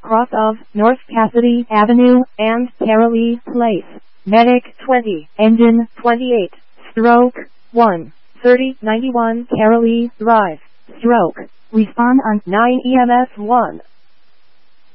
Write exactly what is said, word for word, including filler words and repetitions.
cross of North Cassidy Avenue and Carolee Place. Medic twenty, engine twenty-eight, stroke one, thirty ninety-one Carolee Drive, stroke. Respond on nine E M S one.